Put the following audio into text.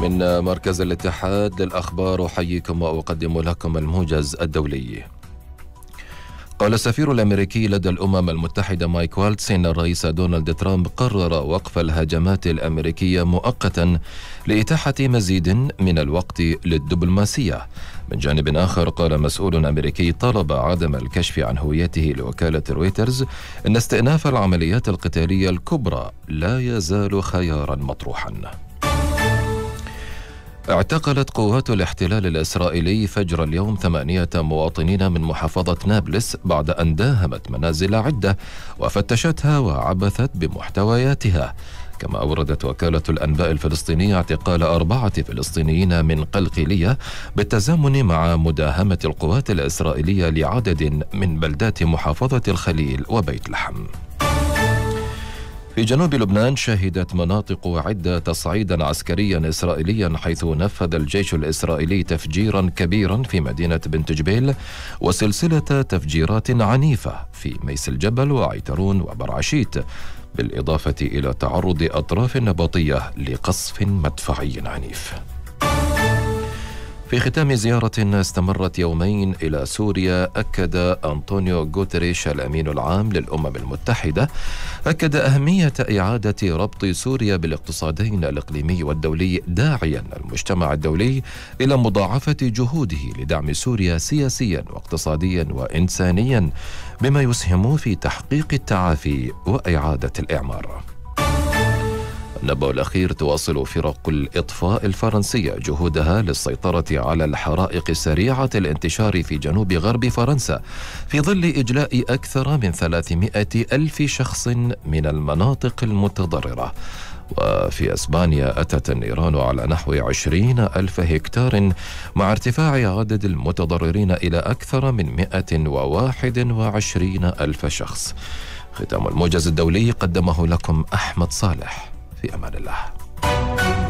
من مركز الاتحاد للأخبار أحييكم وأقدم لكم الموجز الدولي. قال السفير الأمريكي لدى الأمم المتحدة مايك والتس إن الرئيس دونالد ترامب قرر وقف الهجمات الأمريكية مؤقتا لإتاحة مزيد من الوقت للدبلوماسية. من جانب آخر قال مسؤول أمريكي طلب عدم الكشف عن هويته لوكالة رويترز إن استئناف العمليات القتالية الكبرى لا يزال خيارا مطروحا. اعتقلت قوات الاحتلال الإسرائيلي فجر اليوم 8 مواطنين من محافظة نابلس بعد أن داهمت منازل عدة وفتشتها وعبثت بمحتوياتها. كما أوردت وكالة الأنباء الفلسطينية اعتقال 4 فلسطينيين من قلقيلية بالتزامن مع مداهمة القوات الإسرائيلية لعدد من بلدات محافظة الخليل وبيت لحم. في جنوب لبنان شهدت مناطق عدة تصعيدا عسكريا إسرائيليا، حيث نفذ الجيش الإسرائيلي تفجيرا كبيرا في مدينة بنت جبيل وسلسلة تفجيرات عنيفة في ميس الجبل وعيترون وبرعشيت، بالإضافة إلى تعرض أطراف نبطية لقصف مدفعي عنيف. في ختام زيارة استمرت يومين إلى سوريا، أكد أنطونيو غوتريش الأمين العام للأمم المتحدة أهمية إعادة ربط سوريا بالاقتصادين الإقليمي والدولي، داعيا المجتمع الدولي إلى مضاعفة جهوده لدعم سوريا سياسيا واقتصاديا وإنسانيا، بما يسهم في تحقيق التعافي وإعادة الإعمار. النبأ الأخير: تواصل فرق الإطفاء الفرنسية جهودها للسيطرة على الحرائق سريعة الانتشار في جنوب غرب فرنسا، في ظل إجلاء أكثر من 300 ألف شخص من المناطق المتضررة. وفي أسبانيا أتت النيران على نحو 20 ألف هكتار، مع ارتفاع عدد المتضررين إلى أكثر من 121 ألف شخص. ختام الموجز الدولي قدمه لكم أحمد صالح. في أمان الله.